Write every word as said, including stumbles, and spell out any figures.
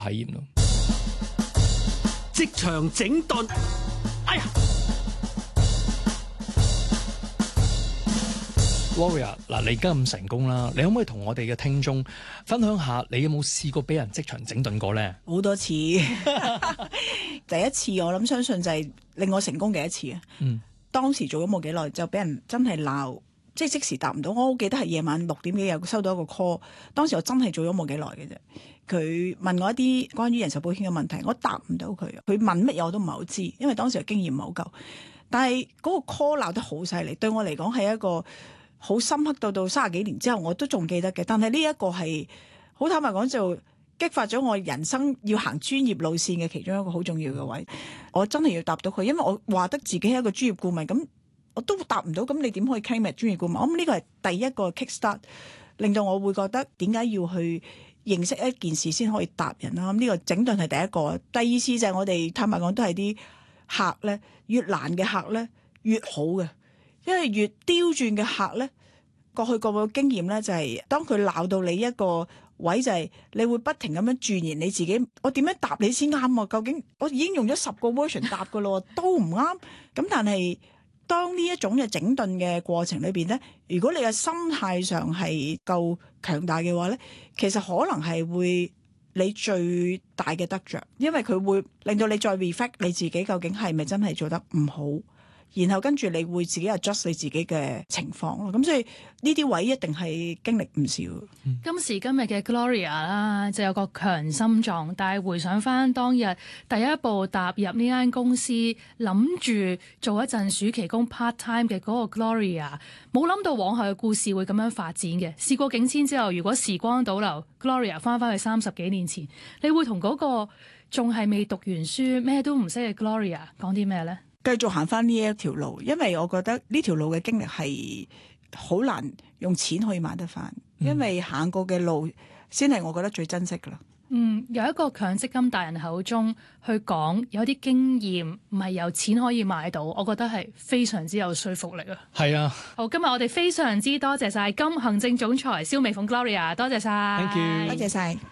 體驗咯。 職場整頓，哎呀 Gloria， 嗱，你而家咁成功啦，你可唔可以同我哋嘅聽眾分享下，你有冇試過俾人職場整頓過咧？ 好多次，第一次我諗相信就係令我成功嘅一次啊！ 嗯， 當時做咗冇幾耐，就俾人真係鬧，即係即時答唔到。我好記得係夜晚六點幾有收到一個 call，當時我真係做咗冇幾耐嘅啫。佢問我一啲關於人壽保險嘅問題，我答唔到佢。佢問乜嘢我都唔係好知，因為當時嘅經驗唔係好夠。但係嗰個 call 鬧得好犀利，對我嚟講係一個好深刻，到到三十幾年之後我都仲記得嘅。但係呢一個係好坦白講，就激發咗我人生要行專業路線嘅其中一個好重要嘅位。我真係要答到佢，因為我話得自己係一個專業顧問，咁我都答唔到，咁你點可以 claim 係專業顧問？我諗呢個係第一個 kick start，令到我會覺得點解要去認識一件事先可以答人啦。咁呢個整頓係第一個。第二次就係我哋坦白講都係啲客咧，越難嘅客咧越好嘅。因為越刁鑽嘅客咧，過去個個經驗咧就係、是，當佢鬧到你一個位就係、是，你會不停咁樣鑽研你自己，我點樣答你先啱啊？究竟我已經用咗十個 version 答噶咯，都唔啱。咁但係當呢一種嘅整頓嘅過程裏邊咧，如果你嘅心態上係夠強大嘅話咧，其實可能係會你最大嘅得着，因為佢會令到你再 reflect 你自己究竟係咪真係做得唔好。然後跟住你會自己 adjust 你自己嘅情況咯，咁所以呢啲位一定係經歷唔少。 嗯、今時今日嘅 Gloria 啦，就有個強心臟，但係回想翻當日第一步踏入呢間公司，諗住做一陣暑期工 part time 嘅嗰個 Gloria， 冇諗到往後嘅故事會咁樣發展嘅。事過境遷之後，如果時光倒流 ，Gloria 翻翻去三十幾年前，你會同嗰個仲係未讀完書、咩都唔識嘅 Gloria 講啲咩呢？ 繼續行翻呢一條路，因為我覺得呢條路嘅經歷係好難用錢可以買得翻，嗯、因為行過嘅路先係我覺得最珍惜噶啦。 嗯，由一個強積金大人口中去講，有啲經驗唔係由錢可以買到，我覺得係非常之有說服力啊。 係啊， 好，今日我哋非常之多謝晒金行政總裁蕭美鳳 Gloria， 多謝晒， Thank you， 多謝晒。